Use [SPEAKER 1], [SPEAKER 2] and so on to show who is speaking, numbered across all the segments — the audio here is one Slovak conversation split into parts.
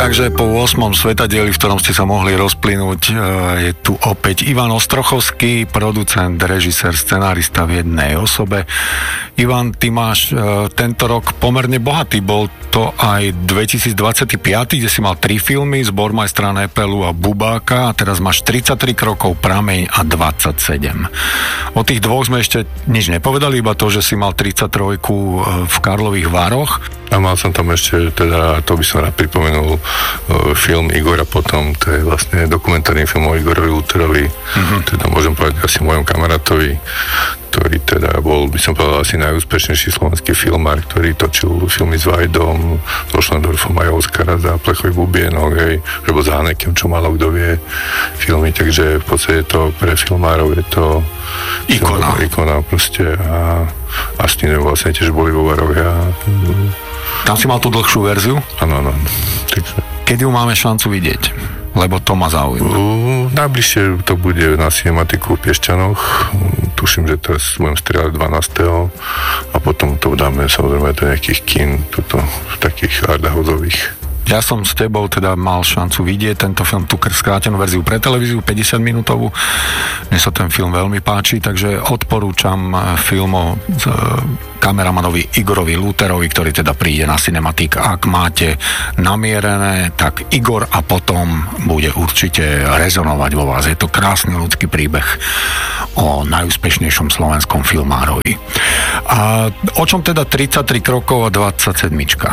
[SPEAKER 1] Takže po 8. svetadieli, v ktorom ste sa mohli rozplynúť, je tu opäť Ivan Ostrochovský, producent, režisér, scenárista v jednej osobe. Ivan, ty máš tento rok pomerne bohatý, bol to aj 2025, kde si mal 3 filmy, Zbor majstra Nepelu a Bubáka, a teraz máš 33 krokov, Prameň a 27. O tých dvoch sme ešte nič nepovedali, iba to, že si mal 33 v Karlových Vároch.
[SPEAKER 2] A mal som tam ešte, teda, to by som rád pripomenul, film Igora potom, to je vlastne dokumentárny film o Igorovi Lutherovi, teda môžem povedať asi mojom kamarátovi, ktorý teda bol, by som povedal, asi najúspešnejší slovenský filmár, ktorý točil filmy s Vajdom, so Šlendorfom aj Oscara za Plechový bubienok, hej, alebo za Hanekem, čo málo kto vie filmy, takže v podstate to pre filmárov je to ikona proste a s tým vlastne tiež boli vo Varoch a
[SPEAKER 1] tam si mal tú dlhšiu verziu?
[SPEAKER 2] Áno.
[SPEAKER 1] Kedy ju máme šancu vidieť? Lebo to ma zaujíma.
[SPEAKER 2] Najbližšie to bude na Cinematiku v Piešťanoch. Tuším, že teraz budem strieľať 12. A potom to dáme samozrejme do nejakých kín, takých arthousových.
[SPEAKER 1] Ja som s tebou teda mal šancu vidieť tento film, tú skrátenú verziu pre televíziu, 50 minútovú. Mne sa ten film veľmi páči, takže odporúčam film o kameramanovi Igorovi Lutherovi, ktorý teda príde na Cinematik. Ak máte namierené, tak Igor a potom bude určite rezonovať vo vás. Je to krásny ľudský príbeh o najúspešnejšom slovenskom filmárovi. A o čom teda 33 krokov a 27?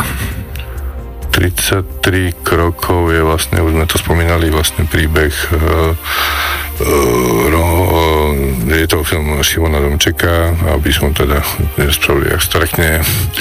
[SPEAKER 2] 33 krokov je vlastne, už sme to spomínali, vlastne príbeh je to film Šimona Domčeka, aby som teda nespravil jak strakne,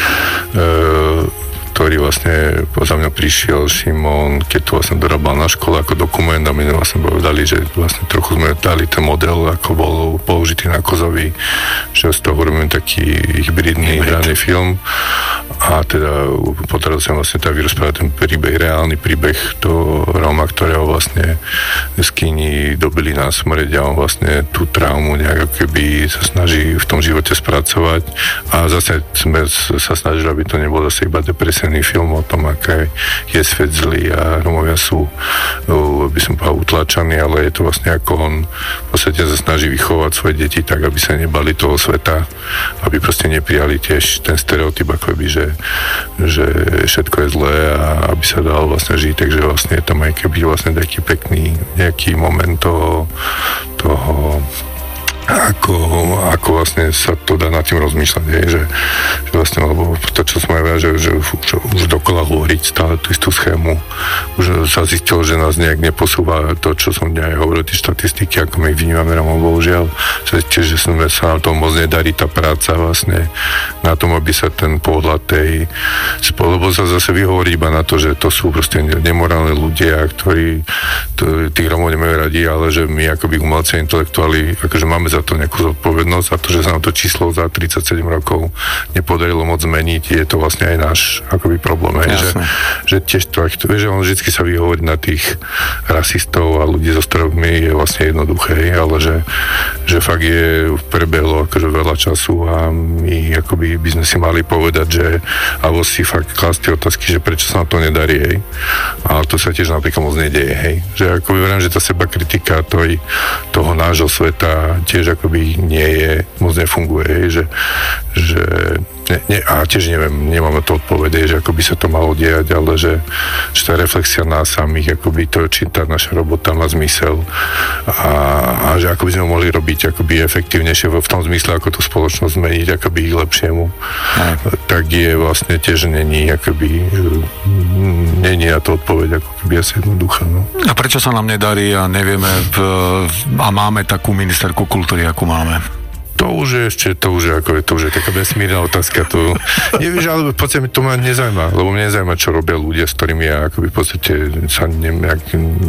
[SPEAKER 2] ktorý vlastne za mňa prišiel Šimon, keď to vlastne dorábal na škole ako dokument a my vlastne povedali, že vlastne trochu sme dali ten model, ako bol použitý na Kozovi, že z toho urobíme taký hybridný hraný film a teda potreboval som vlastne tak vyrozprávať ten príbeh, reálny príbeh toho Róma, ktorého vlastne z Kyni dobili na smrť a on vlastne tú traumu nejak keby sa snaží v tom živote spracovať a zase sme sa snažili, aby to nebol zase iba depresívny film o tom, aké je svet zlý a Rómovia sú, by som povedal, utlačaní, ale je to vlastne ako on v podstate sa snaží vychovať svoje deti tak, aby sa nebali toho sveta, aby proste neprijali tiež ten stereotyp, ako by, že všetko je zlé a aby sa dal vlastne žiť, takže vlastne je tam aj keby vlastne taký pekný nejaký moment toho ako vlastne sa to dá nad tým rozmýšľať, že vlastne, lebo to, čo som aj vedel, že už dokola hovoriť stále tú istú schému, už sa zistilo, že nás nejak neposúva to, čo som aj hovoril, tie štatistiky, ako my vnímame, bohužiaľ, že sa na tom moc nedarí tá práca vlastne na tom, aby sa ten pohľad tej lebo sa zase vyhovorí iba na to, že to sú proste nemorálne ľudia, ktorí tých Rómov nemajú radi, ale že my akoby umelci intelektuáli, akože máme za to nejakú zodpovednosť a to, že sa nám to číslo za 37 rokov nepodarilo moc zmeniť, je to vlastne aj náš akoby problém, že tiež to, že on vždy sa vyhovorí na tých rasistov a ľudí so strojmi je vlastne jednoduché, ale že fakt je prebehlo akože veľa času a my akoby by sme si mali povedať, že alebo si fakt klásť otázky, že prečo sa nám to nedarí, hej. Ale to sa tiež napríklad moc nedeje, hej. Že akoby verím, že tá seba kritika toho nášho sveta tiež akoby nie je, moc nefunguje, že a tiež nemáme to odpovede, že ako by sa to malo diať, ale že tá reflexia nás samých, akoby to, či tá naša robota má zmysel a že ako by sme mohli robiť akoby efektívnejšie v tom zmysle, ako tú spoločnosť zmeniť akoby k lepšiemu, tak je vlastne tiež není na to odpoveď ako keby asi jednoduchá. No.
[SPEAKER 1] A prečo sa nám nedarí a nevieme a máme takú ministerku kultúry, akú máme?
[SPEAKER 2] To už je taká vesmírna otázka. Nevieš, ale v podstate to ma nezaujíma, lebo mňa nezaujíma, čo robia ľudia, s ktorými ja akoby v podstate sa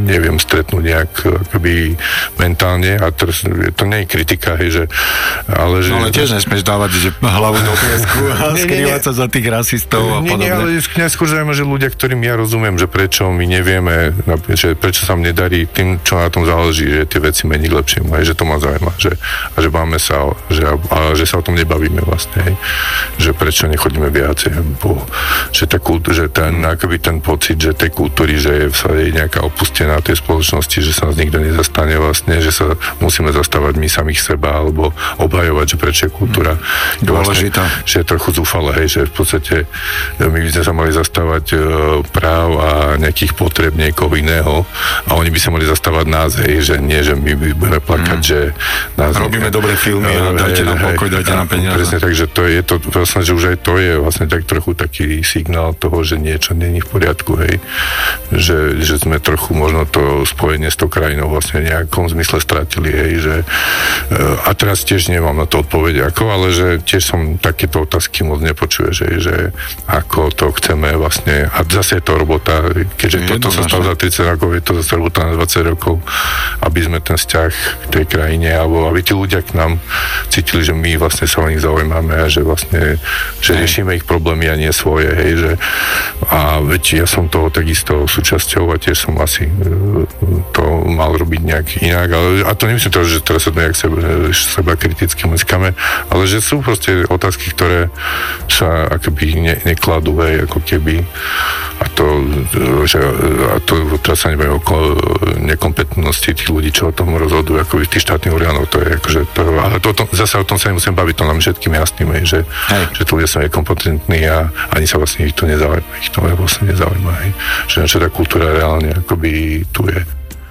[SPEAKER 2] neviem stretnúť nejak akoby mentálne a to nie je kritika, hej, že ale
[SPEAKER 1] tiež nesmieš dávať že hlavu do piesku a skrývať sa za tých rasistov a podobne.
[SPEAKER 2] Nie, ale skôr zaujímavé, že ľudia, ktorým ja rozumiem, že prečo my nevieme, že prečo sa mne darí tým, čo na tom záleží, že tie veci mení k lepšiemu, hej, že to ma zaujíma, že máme sa, že sa o tom nebavíme vlastne, hej, že prečo nechodíme viacej, že tá kultúra, že akoby ten pocit, že tej kultúry, že je nejaká opustená tej spoločnosti, že sa nás nikto nezastane vlastne, že sa musíme zastávať my samých seba, alebo obhajovať, že prečo je kultúra
[SPEAKER 1] dôležitá.
[SPEAKER 2] Vlastne, že je trochu zúfale, hej, že v podstate my by sme sa mali zastávať práv a nejakých potreb niekoho iného a oni by sa mali zastávať nás, hej, že nie, že my budeme plakať, že nás
[SPEAKER 1] robíme dobré filmy a dajte nám pokoj, dajte nám peniaze.
[SPEAKER 2] Presne, takže to je to, vlastne, že už aj to je vlastne tak trochu taký signál toho, že niečo není v poriadku, hej, že sme trochu možno to spojenie s tou krajinou vlastne v nejakom zmysle stratili, hej, že a teraz tiež nemám na to odpoveď ako, ale že tiež som takéto otázky moc nepočuje, že ako to chceme vlastne, a zase je to robota, keďže toto sa stalo za 30 rokov, je to zase robota na 20 rokov, aby sme ten vzťah k tej krajine, alebo aby tí ľudia k nám cítili, že my vlastne sa o nich zaujímame a že vlastne, že riešime ich problémy a nie svoje, hej, že a veď ja som toho takisto súčasťou a tiež som asi to mal robiť nejak inak, ale, a to nemyslím to, že teraz sa to nejak seba kriticky mlskame, ale že sú proste otázky, ktoré sa akoby nekladú, hej, ako keby a to teraz sa nebavím o nekompetentnosti tých ľudí, čo o tom rozhodujú, akoby tých štátnych orgánov, to je akože to, ale zase o tom sa nemusím baviť, to nám všetkým jasným, hej, že tí ľudia sú nekompetentní a ani sa vlastne ich to nezaujíma, hej, že načo tá kultúra reálne akoby tu je.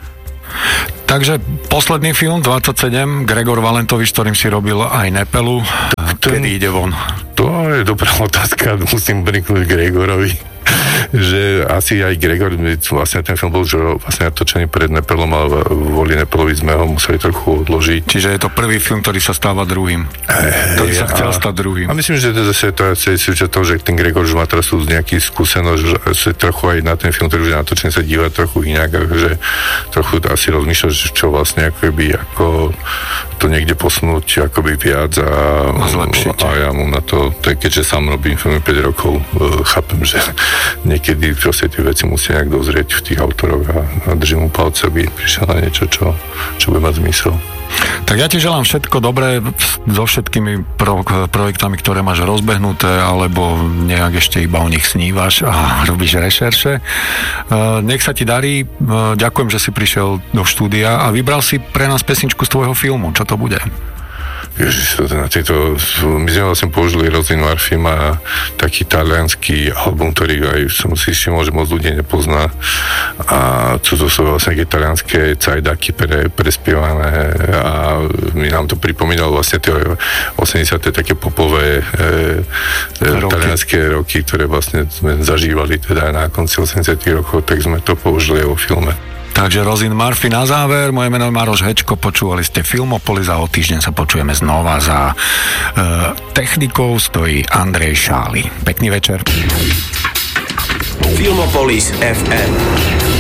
[SPEAKER 1] Takže posledný film, 27, Gregor Valentovič, ktorým si robil aj Nepelu. Kedy ide von?
[SPEAKER 2] To je dobrá otázka, musím briknúť Gregorovi. Že asi aj Gregor, vlastne ten film bol už vlastne natočený pred Nepelom, ale kvôli Nepelovi sme ho museli trochu odložiť.
[SPEAKER 1] Čiže je to prvý film, ktorý sa stáva druhým. Ktorý sa chcel stať druhým.
[SPEAKER 2] A myslím, že zase to je to, že ten Gregor už má teraz tu nejaký skúsenosť, že sa trochu aj na ten film, ktorý už je natočený, sa díva trochu inak, že trochu asi rozmýšľa, čo vlastne ako to niekde posunúť akoby viac a
[SPEAKER 1] zlepšiť.
[SPEAKER 2] A ja mu na to, keďže sám robím filmy 5 rokov, chápem, že niekedy proste tie veci musia nejak dozrieť v tých autoroch a držím mu palce, aby prišiel na niečo, čo bude mať zmysel.
[SPEAKER 1] Tak ja ti želám všetko dobré so všetkými projektami, ktoré máš rozbehnuté, alebo nejak ešte iba o nich snívaš a robíš rešerše. Nech sa ti darí. Ďakujem, že si prišiel do štúdia a vybral si pre nás pesničku z tvojho filmu. Čo to bude?
[SPEAKER 2] Ježiš, my sme vlastne použili Rosin Murphy, má taký taliansky album, ktorý aj som si všimol, že moc ľudí nepozná a to sú vlastne talianské cajdaky prespievané a mi nám to pripomínalo vlastne tie 80. také popové talianské roky, ktoré vlastne sme zažívali teda na konci 80. rokov, tak sme to použili vo filme.
[SPEAKER 1] Takže Rosin Murphy na záver, moje meno je Maroš Hečko, počúvali ste Filmopolis a o týždeň sa počujeme znova. Za technikou stojí Andrej Šály. Pekný večer.
[SPEAKER 3] Filmopolis FM.